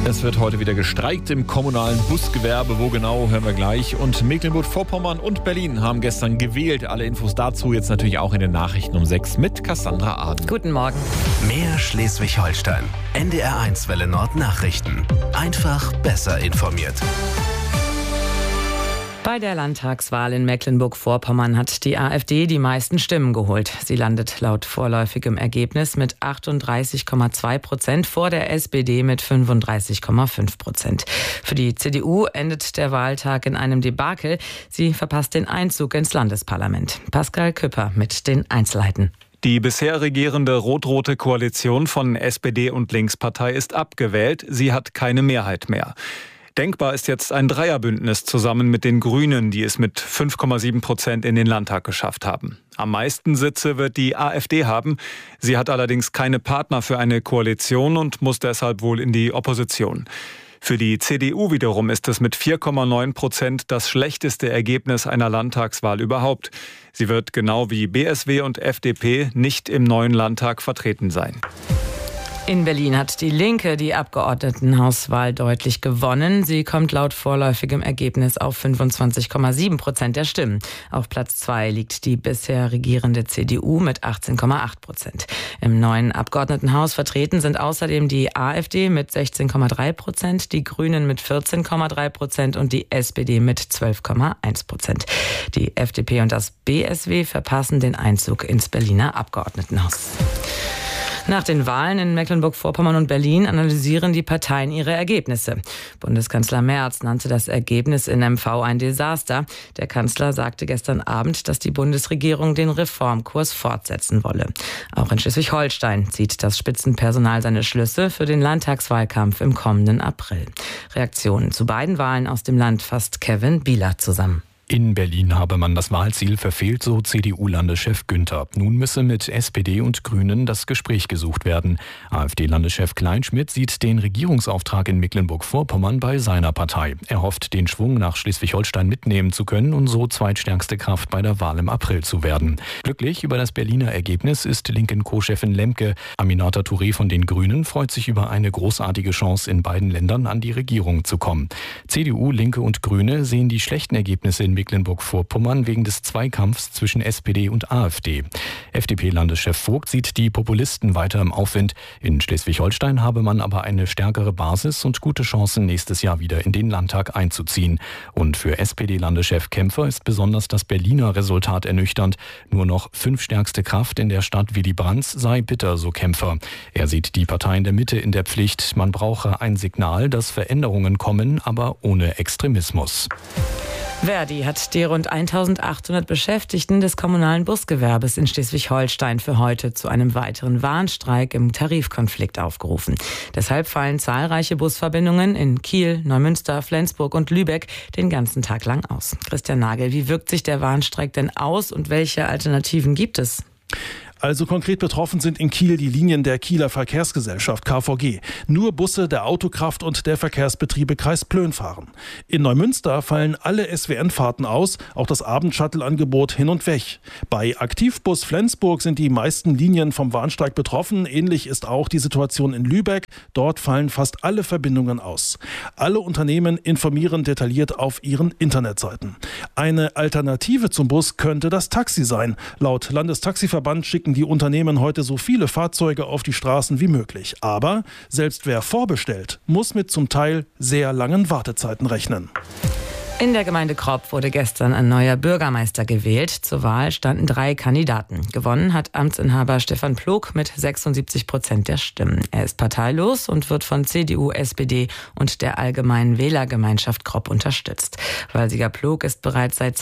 Es wird heute wieder gestreikt im kommunalen Busgewerbe. Wo genau, hören wir gleich. Und Mecklenburg-Vorpommern und Berlin haben gestern gewählt. Alle Infos dazu jetzt natürlich auch in den Nachrichten um 6 mit Cassandra Aden. Guten Morgen. Mehr Schleswig-Holstein. NDR1 Welle Nord Nachrichten. Einfach besser informiert. Bei der Landtagswahl in Mecklenburg-Vorpommern hat die AfD die meisten Stimmen geholt. Sie landet laut vorläufigem Ergebnis mit 38,2% vor der SPD mit 35,5%. Für die CDU endet der Wahltag in einem Debakel. Sie verpasst den Einzug ins Landesparlament. Pascal Küpper mit den Einzelheiten. Die bisher regierende rot-rote Koalition von SPD und Linkspartei ist abgewählt. Sie hat keine Mehrheit mehr. Denkbar ist jetzt ein Dreierbündnis zusammen mit den Grünen, die es mit 5,7% in den Landtag geschafft haben. Am meisten Sitze wird die AfD haben. Sie hat allerdings keine Partner für eine Koalition und muss deshalb wohl in die Opposition. Für die CDU wiederum ist es mit 4,9% das schlechteste Ergebnis einer Landtagswahl überhaupt. Sie wird genau wie BSW und FDP nicht im neuen Landtag vertreten sein. In Berlin hat die Linke die Abgeordnetenhauswahl deutlich gewonnen. Sie kommt laut vorläufigem Ergebnis auf 25,7% der Stimmen. Auf Platz 2 liegt die bisher regierende CDU mit 18,8%. Im neuen Abgeordnetenhaus vertreten sind außerdem die AfD mit 16,3%, die Grünen mit 14,3% und die SPD mit 12,1%. Die FDP und das BSW verpassen den Einzug ins Berliner Abgeordnetenhaus. Nach den Wahlen in Mecklenburg-Vorpommern und Berlin analysieren die Parteien ihre Ergebnisse. Bundeskanzler Merz nannte das Ergebnis in MV ein Desaster. Der Kanzler sagte gestern Abend, dass die Bundesregierung den Reformkurs fortsetzen wolle. Auch in Schleswig-Holstein zieht das Spitzenpersonal seine Schlüsse für den Landtagswahlkampf im kommenden April. Reaktionen zu beiden Wahlen aus dem Land fasst Kevin Bieler zusammen. In Berlin habe man das Wahlziel verfehlt, so CDU-Landeschef Günther. Nun müsse mit SPD und Grünen das Gespräch gesucht werden. AfD-Landeschef Kleinschmidt sieht den Regierungsauftrag in Mecklenburg-Vorpommern bei seiner Partei. Er hofft, den Schwung nach Schleswig-Holstein mitnehmen zu können und so zweitstärkste Kraft bei der Wahl im April zu werden. Glücklich über das Berliner Ergebnis ist Linken-Co-Chefin Lemke. Aminata Touré von den Grünen freut sich über eine großartige Chance, in beiden Ländern an die Regierung zu kommen. CDU, Linke und Grüne sehen die schlechten Ergebnisse in Mecklenburg-Vorpommern wegen des Zweikampfs zwischen SPD und AfD. FDP-Landeschef Vogt sieht die Populisten weiter im Aufwind. In Schleswig-Holstein habe man aber eine stärkere Basis und gute Chancen, nächstes Jahr wieder in den Landtag einzuziehen. Und für SPD-Landeschef Kämpfer ist besonders das Berliner Resultat ernüchternd. Nur noch 5 stärkste Kraft in der Stadt Willy Brandt sei bitter, so Kämpfer. Er sieht die Parteien der Mitte in der Pflicht. Man brauche ein Signal, dass Veränderungen kommen, aber ohne Extremismus. Verdi hat die rund 1800 Beschäftigten des kommunalen Busgewerbes in Schleswig-Holstein für heute zu einem weiteren Warnstreik im Tarifkonflikt aufgerufen. Deshalb fallen zahlreiche Busverbindungen in Kiel, Neumünster, Flensburg und Lübeck den ganzen Tag lang aus. Christian Nagel, wie wirkt sich der Warnstreik denn aus und welche Alternativen gibt es? Also konkret betroffen sind in Kiel die Linien der Kieler Verkehrsgesellschaft KVG. Nur Busse der Autokraft und der Verkehrsbetriebe Kreis Plön fahren. In Neumünster fallen alle SWN-Fahrten aus, auch das Abendshuttle-Angebot hin und weg. Bei Aktivbus Flensburg sind die meisten Linien vom Warnstreik betroffen. Ähnlich ist auch die Situation in Lübeck. Dort fallen fast alle Verbindungen aus. Alle Unternehmen informieren detailliert auf ihren Internetseiten. Eine Alternative zum Bus könnte das Taxi sein. Laut Landestaxiverband schicken die Unternehmen heute so viele Fahrzeuge auf die Straßen wie möglich. Aber selbst wer vorbestellt, muss mit zum Teil sehr langen Wartezeiten rechnen. In der Gemeinde Kropp wurde gestern ein neuer Bürgermeister gewählt. Zur Wahl standen 3 Kandidaten. Gewonnen hat Amtsinhaber Stefan Plog mit 76% der Stimmen. Er ist parteilos und wird von CDU, SPD und der Allgemeinen Wählergemeinschaft Kropp unterstützt. Wahlsieger Plog ist bereits seit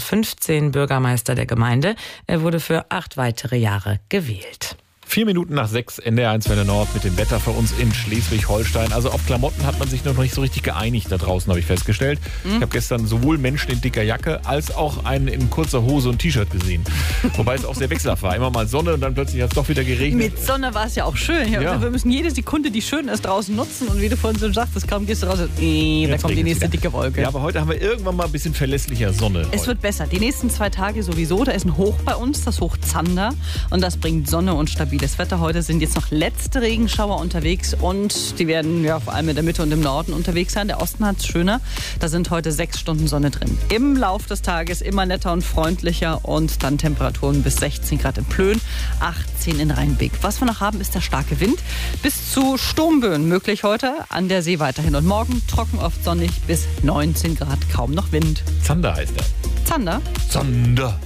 2015 Bürgermeister der Gemeinde. Er wurde für 8 weitere Jahre gewählt. 4 Minuten nach 6, NDR1 Welle Nord mit dem Wetter für uns in Schleswig-Holstein. Also auf Klamotten hat man sich noch nicht so richtig geeinigt da draußen, habe ich festgestellt. Ich habe gestern sowohl Menschen in dicker Jacke als auch einen in kurzer Hose und T-Shirt gesehen. Wobei es auch sehr wechselhaft war. Immer mal Sonne und dann plötzlich hat es doch wieder geregnet. Mit Sonne war es ja auch schön. Ja. Wir müssen jede Sekunde, die schön ist, draußen nutzen. Und wie du vorhin schon sagtest, kaum gehst du raus, da kommt die nächste dicke Wolke. Ja, aber heute haben wir irgendwann mal ein bisschen verlässlicher Sonne. Es wird besser. Die nächsten 2 Tage sowieso. Da ist ein Hoch bei uns, das Hoch Zander. Und das bringt Sonne und stabile stabiles Wetter heute, sind jetzt noch letzte Regenschauer unterwegs und die werden ja vor allem in der Mitte und im Norden unterwegs sein. Der Osten hat es schöner, da sind heute 6 Stunden Sonne drin. Im Lauf des Tages immer netter und freundlicher und dann Temperaturen bis 16 Grad in Plön, 18 in Rheinbeek. Was wir noch haben, ist der starke Wind. Bis zu Sturmböen möglich heute, an der See weiterhin. Und morgen trocken, oft sonnig, bis 19 Grad, kaum noch Wind. Zander heißt er. Zander? Zander.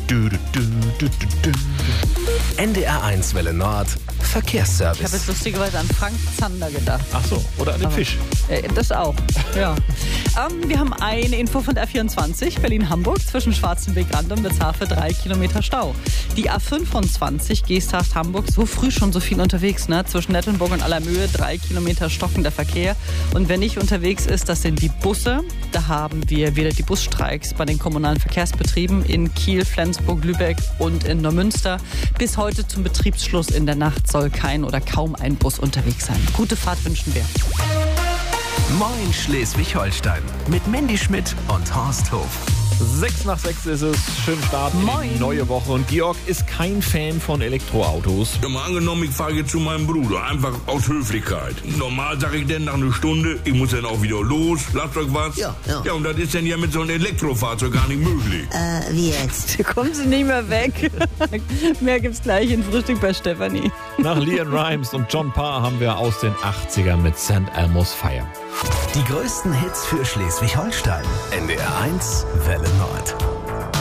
NDR 1 Welle Nord, Verkehrsservice. Ich habe jetzt lustigerweise an Frank Zander gedacht. Ach so, oder an den Fisch. Das auch, ja. Wir haben eine Info von der A24, Berlin-Hamburg, zwischen Schwarzenberg-Rand und Witzhafe 3 Kilometer Stau. Die A25, Geesthacht-Hamburg, so früh schon so viel unterwegs, ne? Zwischen Nettelnburg und Allermöhe 3 Kilometer stockender Verkehr. Und wer nicht unterwegs ist, das sind die Busse. Da haben wir wieder die Busstreiks bei den kommunalen Verkehrsbetrieben in Kiel, Flensburg, Lübeck und in Neumünster. Bis heute zum Betriebsschluss in der Nacht soll kein oder kaum ein Bus unterwegs sein. Gute Fahrt wünschen wir. Moin Schleswig-Holstein mit Mandy Schmidt und Horst Hof. 6 nach 6 ist es. Schönen Start in die neue Woche. Und Georg ist kein Fan von Elektroautos. Ja, mal angenommen, ich fahre jetzt zu meinem Bruder. Einfach aus Höflichkeit. Normal sage ich dann nach einer Stunde, ich muss dann auch wieder los. Lasst euch was. Ja. Ja, und das ist dann ja mit so einem Elektrofahrzeug gar nicht möglich. Wie jetzt? Hier kommen sie nicht mehr weg. Mehr gibt's gleich in Frühstück bei Stefanie. Nach Leanne Rimes und John Parr haben wir aus den 80ern mit St. Elmo's Fire. Die größten Hits für Schleswig-Holstein. NDR 1 Welle Nord.